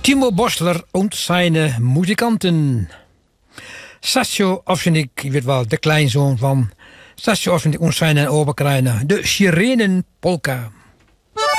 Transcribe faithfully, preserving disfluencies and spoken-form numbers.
Timo Bossler und seine Musikanten. Sascho Ovsenik, je weet wel, de kleinzoon van Sascho Ovsenik und seine Oberkreiner, de Sirenenpolka.